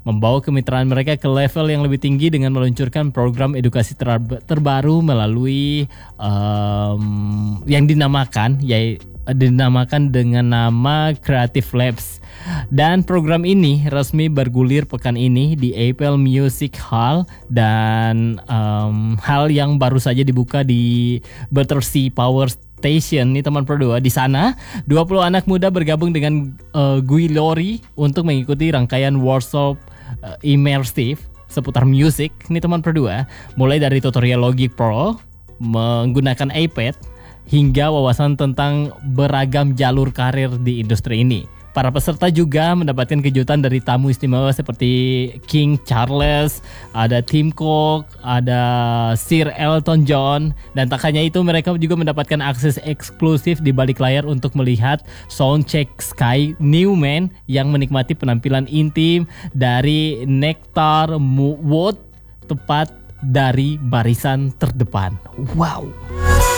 membawa kemitraan mereka ke level yang lebih tinggi dengan meluncurkan program edukasi terbaru melalui yang dinamakan dengan nama Creative Labs. Dan program ini resmi bergulir pekan ini di Apple Music Hall, dan hal yang baru saja dibuka di Battersea Power Station nih teman Pro 2. Di sana 20 anak muda bergabung dengan Guy Lori untuk mengikuti rangkaian workshop immersive seputar musik nih teman Pro 2, mulai dari tutorial Logic Pro menggunakan iPad hingga wawasan tentang beragam jalur karir di industri ini. Para peserta juga mendapatkan kejutan dari tamu istimewa seperti King Charles, ada Tim Cook, ada Sir Elton John, dan tak hanya itu mereka juga mendapatkan akses eksklusif di balik layar untuk melihat soundcheck Sky Newman yang menikmati penampilan intim dari Nectar Wood tepat dari barisan terdepan. Wow.